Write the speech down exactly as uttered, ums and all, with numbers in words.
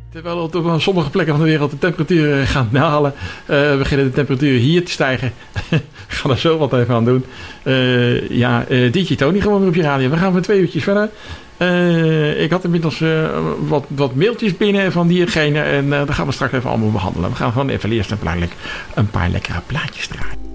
Terwijl op sommige plekken van de wereld de temperaturen gaan dalen, uh, beginnen de temperaturen hier te stijgen. Ik ga er zo wat even aan doen. Uh, ja, uh, D J Tony gewoon weer op je radio. We gaan voor twee uurtjes verder. Uh, ik had inmiddels uh, wat, wat mailtjes binnen van diegene en uh, dat gaan we straks even allemaal behandelen. We gaan gewoon even eerst een paar, een paar lekkere plaatjes draaien.